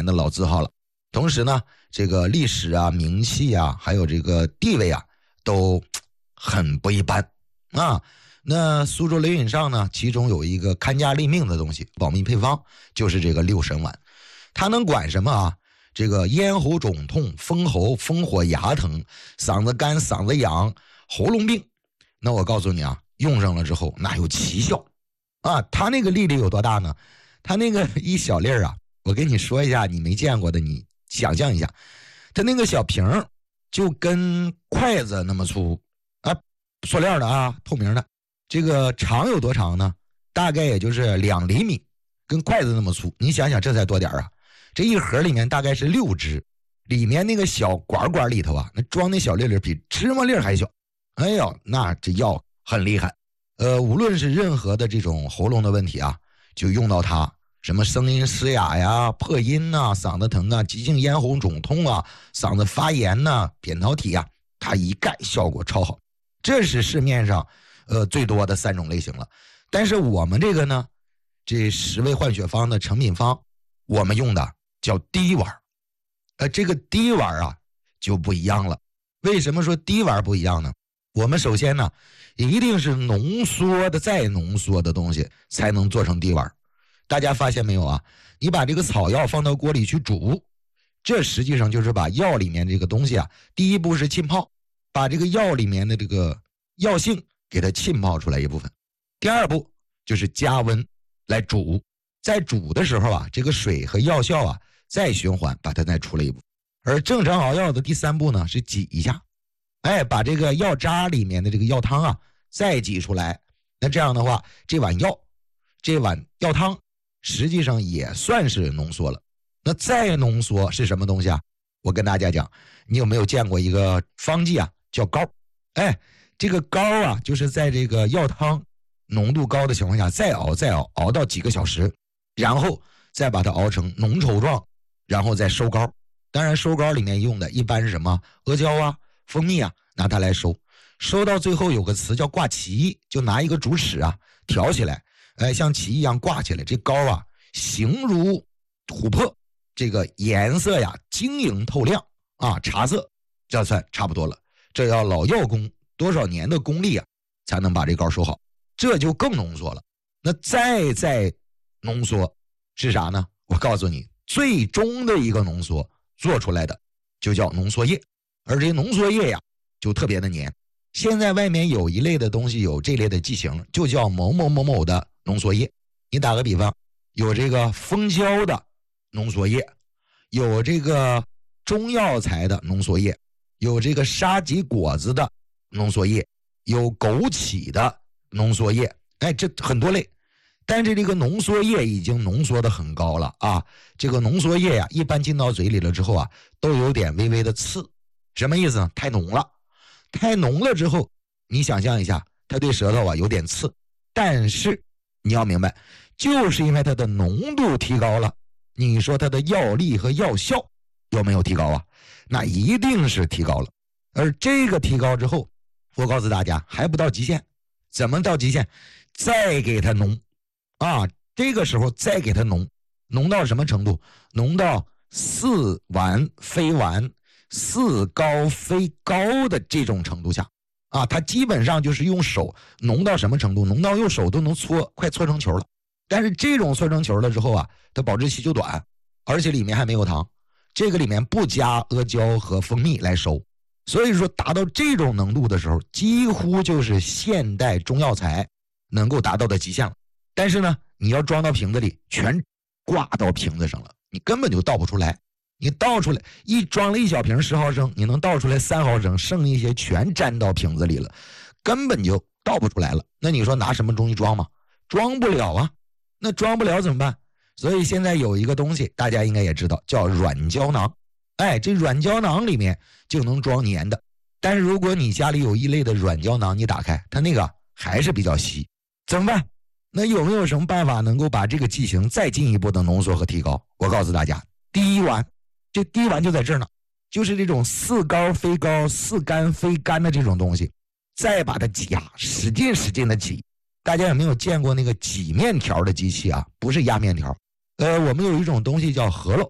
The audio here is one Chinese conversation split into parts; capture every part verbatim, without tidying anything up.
年的老字号了。同时呢，这个历史啊、名气啊，还有这个地位啊，都很不一般啊。那苏州雷允上呢，其中有一个看家立命的东西，保密配方，就是这个六神丸。它能管什么啊？这个咽喉肿痛、风喉、风火、牙疼、嗓子干、嗓子痒、喉咙病。那我告诉你啊，用上了之后那有奇效啊！它那个粒粒有多大呢？它那个一小粒儿啊，我跟你说一下，你没见过的，你想象一下，它那个小瓶就跟筷子那么粗啊，塑料的啊，透明的。这个长有多长呢？大概也就是两厘米，跟筷子那么粗。你想想，这才多点啊！这一盒里面大概是六支，里面那个小管管里头啊，那装那小粒粒比芝麻粒还小。哎呦，那这药很厉害。呃，无论是任何的这种喉咙的问题啊，就用到它。什么声音嘶哑呀、破音呐、嗓子疼啊、急性咽喉肿痛啊、嗓子发炎呐、扁桃体啊，它一概效果超好。这是市面上呃最多的三种类型了。但是我们这个呢，这十味换血方的成品方，我们用的叫滴丸。呃，这个滴丸啊就不一样了。为什么说滴丸不一样呢？我们首先呢，一定是浓缩的再浓缩的东西才能做成滴丸。大家发现没有啊？你把这个草药放到锅里去煮，这实际上就是把药里面这个东西啊，第一步是浸泡，把这个药里面的这个药性给它浸泡出来一部分。第二步就是加温来煮，在煮的时候啊，这个水和药效啊再循环把它再出来一部分。而正常熬药的第三步呢是挤一下，哎，把这个药渣里面的这个药汤啊再挤出来。那这样的话，这碗药这碗药汤实际上也算是浓缩了。那再浓缩是什么东西啊？我跟大家讲，你有没有见过一个方剂啊，叫膏？哎，这个膏啊，就是在这个药汤浓度高的情况下再熬再熬，熬到几个小时，然后再把它熬成浓稠状，然后再收膏。当然收膏里面用的一般是什么？阿胶啊、蜂蜜啊，拿它来收。收到最后有个词叫挂旗，就拿一个竹尺啊挑起来，哎，像旗一样挂起来。这膏啊形如琥珀，这个颜色呀晶莹透亮啊，茶色，这算差不多了。这要老药工多少年的功力啊，才能把这膏收好。这就更浓缩了。那再再浓缩是啥呢？我告诉你，最终的一个浓缩做出来的就叫浓缩液，而这浓缩液呀就特别的黏。现在外面有一类的东西有这类的剂型，就叫某某某某的浓缩液。你打个比方，有这个蜂胶的浓缩液，有这个中药材的浓缩液，有这个沙棘果子的浓缩液，有枸杞的浓缩液，哎，这很多类。但是这个浓缩液已经浓缩的很高了啊，这个浓缩液呀、啊，一般进到嘴里了之后啊，都有点微微的刺。什么意思呢？太浓了。太浓了之后，你想象一下，它对舌头啊有点刺。但是你要明白，就是因为它的浓度提高了，你说它的药力和药效有没有提高啊？那一定是提高了。而这个提高之后，我告诉大家还不到极限。怎么到极限？再给它浓啊，这个时候再给它浓，浓到什么程度？浓到似丸非丸，似膏非膏的这种程度下啊，它基本上就是用手浓到什么程度？浓到用手都能搓，快搓成球了。但是这种搓成球了之后啊，它保质期就短，而且里面还没有糖，这个里面不加阿胶和蜂蜜来收。所以说达到这种浓度的时候，几乎就是现代中药材能够达到的极限了。但是呢，你要装到瓶子里，全挂到瓶子上了，你根本就倒不出来。你倒出来一装了一小瓶十毫升，你能倒出来三毫升，剩一些全粘到瓶子里了，根本就倒不出来了。那你说拿什么东西装吗？装不了啊。那装不了怎么办？所以现在有一个东西大家应该也知道，叫软胶囊。哎，这软胶囊里面就能装粘的。但是如果你家里有一类的软胶囊，你打开它那个还是比较稀，怎么办？那有没有什么办法能够把这个剂型再进一步的浓缩和提高？我告诉大家，滴丸。这滴丸就在这儿呢，就是这种似膏非膏、似干非干的这种东西，再把它挤压，使劲使劲的挤。大家有没有见过那个挤面条的机器啊？不是压面条，呃，我们有一种东西叫饸饹，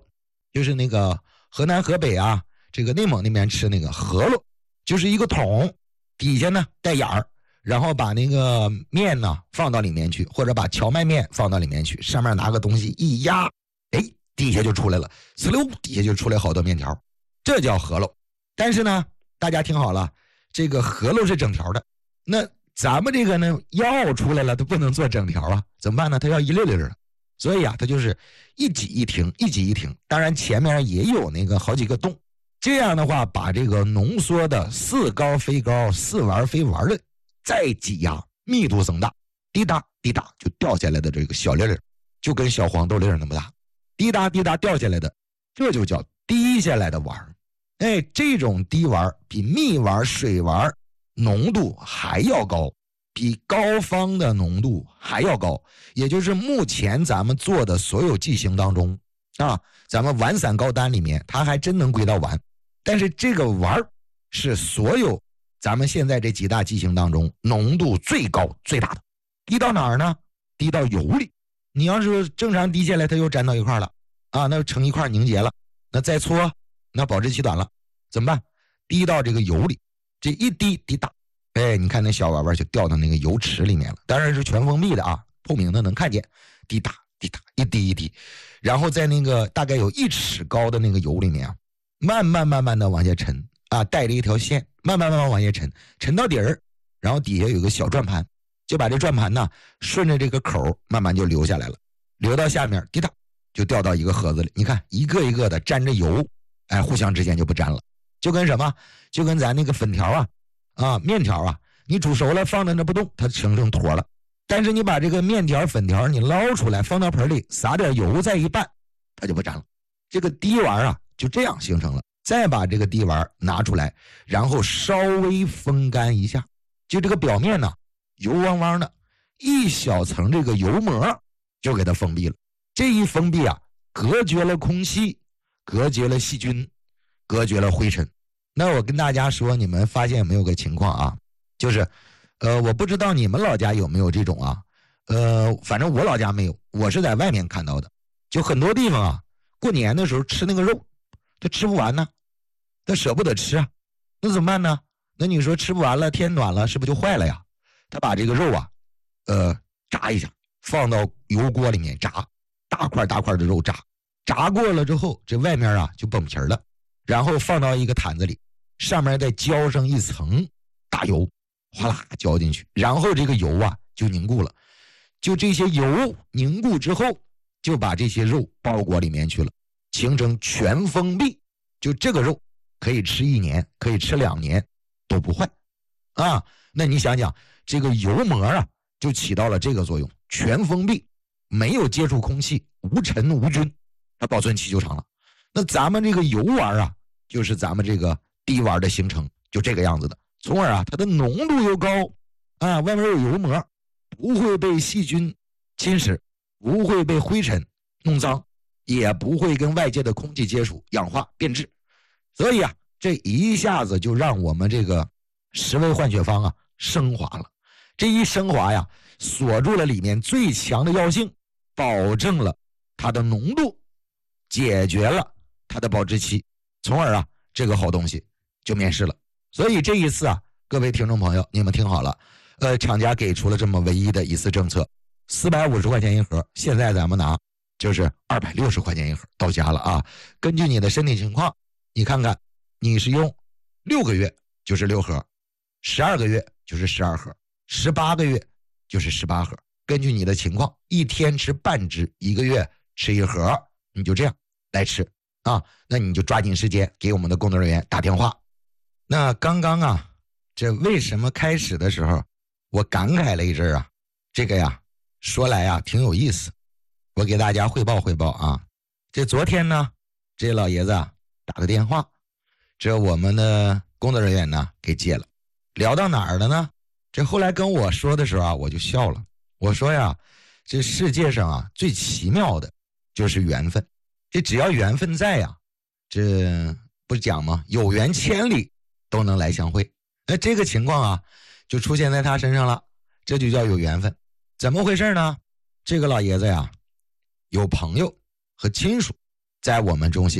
就是那个河南河北啊，这个内蒙那边吃那个饸饹，就是一个桶，底下呢带眼儿，然后把那个面呢放到里面去，或者把荞麦面放到里面去，上面拿个东西一压，哎，底下就出来了，呲溜，底下就出来好多面条，这叫饸饹。但是呢，大家听好了，这个饸饹是整条的，那咱们这个呢药出来了，它不能做整条啊，怎么办呢？它要一粒粒的，所以啊，它就是一挤一停，一挤一停。当然前面也有那个好几个洞，这样的话把这个浓缩的似膏非膏、似丸非丸的再挤压，密度增大，滴答滴答就掉下来的这个小粒粒，就跟小黄豆粒那么大，滴答滴答掉下来的，这就叫滴下来的丸。哎，这种滴丸比蜜丸、水丸浓度还要高，比膏方的浓度还要高，也就是目前咱们做的所有剂型当中啊，咱们丸散膏丹里面它还真能归到丸，但是这个丸是所有咱们现在这几大剂型当中浓度最高最大的。滴到哪儿呢？滴到油里。你要是正常滴下来它又粘到一块了啊，那成一块凝结了，那再搓那保质期短了，怎么办？滴到这个油里，这一滴滴答，哎，你看那小丸丸就掉到那个油池里面了，当然是全封闭的啊，透明的能看见，滴答滴答，一滴一滴，然后在那个大概有一尺高的那个油里面啊，慢慢慢慢的往下沉啊，带着一条线，慢慢慢慢往下沉，沉到底儿，然后底下有个小转盘，就把这转盘呢顺着这个口慢慢就流下来了，流到下面，滴答就掉到一个盒子里，你看一个一个的沾着油，哎，互相之间就不沾了，就跟什么？就跟咱那个粉条啊，啊面条啊，你煮熟了放在那不动，它形成坨了。但是你把这个面条、粉条你捞出来，放到盆里，撒点油再一拌，它就不沾了。这个滴丸啊，就这样形成了。再把这个滴丸拿出来，然后稍微风干一下，就这个表面呢，油汪汪的，一小层这个油膜就给它封闭了。这一封闭啊，隔绝了空气，隔绝了细菌，隔绝了灰尘。那我跟大家说，你们发现有没有个情况啊？就是，呃，我不知道你们老家有没有这种啊？呃，反正我老家没有，我是在外面看到的。就很多地方啊，过年的时候吃那个肉，他吃不完呢，他舍不得吃啊，那怎么办呢？那你说吃不完了，天暖了，是不是就坏了呀？他把这个肉啊，呃，炸一下，放到油锅里面炸，大块大块的肉炸，炸过了之后，这外面啊就崩皮了。然后放到一个坛子里，上面再浇上一层大油，哗啦浇进去，然后这个油啊就凝固了，就这些油凝固之后，就把这些肉包裹里面去了，形成全封闭，就这个肉可以吃一年，可以吃两年都不坏啊。那你想想，这个油膜啊就起到了这个作用，全封闭，没有接触空气，无尘无菌，它保存期就长了。那咱们这个油丸啊，就是咱们这个滴丸的形成，就这个样子的，从而啊，它的浓度又高啊，外面有油膜，不会被细菌侵蚀，不会被灰尘弄脏，也不会跟外界的空气接触氧化变质，所以啊，这一下子就让我们这个十味换血方啊升华了。这一升华呀，锁住了里面最强的药性，保证了它的浓度，解决了它的保质期，从而啊，这个好东西就面世了。所以这一次啊，各位听众朋友，你们听好了，呃，厂家给出了这么唯一的一次政策，四百五十块钱一盒，现在咱们拿就是二百六十块钱一盒到家了啊。根据你的身体情况，你看看你是用六个月就是六盒，十二个月就是十二盒，十八个月就是十八盒，根据你的情况，一天吃半支，一个月吃一盒，你就这样来吃啊。那你就抓紧时间给我们的工作人员打电话。那刚刚啊，这为什么开始的时候我感慨了一阵啊？这个呀，说来呀挺有意思，我给大家汇报汇报啊。这昨天呢，这老爷子啊打个电话，这我们的工作人员呢给接了，聊到哪儿了呢？这后来跟我说的时候啊，我就笑了。我说呀，这世界上啊最奇妙的就是缘分，这只要缘分在呀，这不讲吗？有缘千里都能来相会。那这个情况啊，就出现在他身上了，这就叫有缘分。怎么回事呢？这个老爷子呀，有朋友和亲属在我们中心